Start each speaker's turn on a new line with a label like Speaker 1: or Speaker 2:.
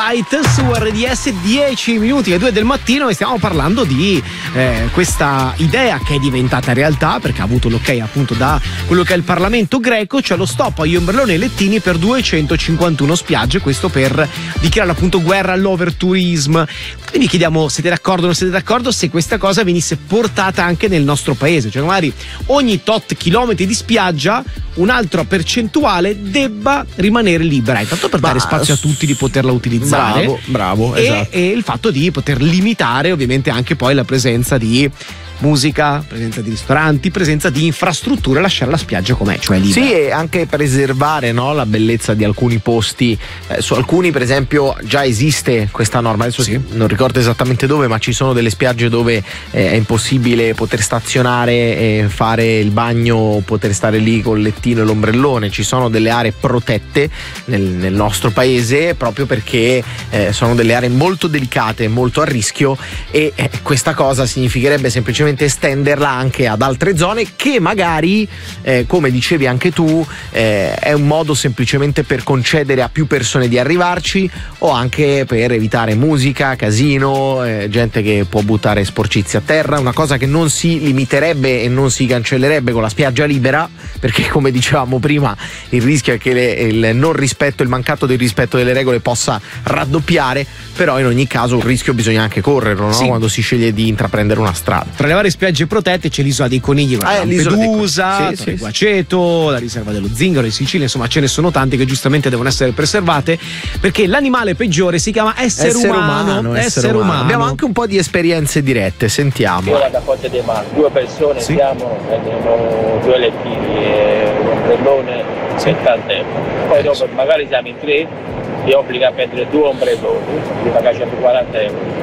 Speaker 1: Light su RDS, 10 minuti alle 2 del mattino, e stiamo parlando di questa idea che è diventata realtà perché ha avuto l'ok appunto da quello che è il Parlamento greco, cioè lo stop agli ombrelloni e lettini per 251 spiagge, questo per dichiarare appunto guerra all'overtourism. Quindi vi chiediamo: siete d'accordo o non siete d'accordo se questa cosa venisse portata anche nel nostro paese, cioè magari ogni tot chilometri di spiaggia un'altra percentuale debba rimanere libera, intanto per dare spazio a tutti di poterla utilizzare.
Speaker 2: Bravo, esatto.
Speaker 1: E il fatto di poter limitare ovviamente anche poi la presenza di musica, presenza di ristoranti, presenza di infrastrutture, lasciare la spiaggia com'è, cioè libera.
Speaker 2: Sì, e anche preservare, no, la bellezza di alcuni posti. Su alcuni, per esempio, già esiste questa norma. Adesso
Speaker 1: sì,
Speaker 2: non ricordo esattamente dove, ma ci sono delle spiagge dove è impossibile poter stazionare e fare il bagno, poter stare lì col lettino e l'ombrellone. Ci sono delle aree protette nel nostro paese proprio perché sono delle aree molto delicate, molto a rischio, e questa cosa significherebbe semplicemente estenderla anche ad altre zone che magari, come dicevi anche tu, è un modo semplicemente per concedere a più persone di arrivarci, o anche per evitare musica, casino, gente che può buttare sporcizie a terra. Una cosa che non si limiterebbe e non si cancellerebbe con la spiaggia libera, perché come dicevamo prima il rischio è che il non rispetto, il mancato del rispetto delle regole possa raddoppiare, però in ogni caso un rischio bisogna anche correrlo, no?
Speaker 1: Sì.
Speaker 2: Quando si sceglie di intraprendere una strada.
Speaker 1: Tra le varie spiagge protette c'è l'isola dei conigli, Lampedusa, Torre Guaceto, la riserva dello Zingaro in Sicilia, insomma ce ne sono tante che giustamente devono essere preservate, perché l'animale peggiore si chiama essere umano.
Speaker 2: Abbiamo anche un po' di esperienze dirette, sentiamo.
Speaker 3: Io vado a Ponte dei Mar, 2 persone siamo, prendiamo 2 lettini e un ombrellone, 70 euro. Poi dopo magari siamo in 3, ti obbliga a prendere 2 ombrelloni, ti paga 140 euro.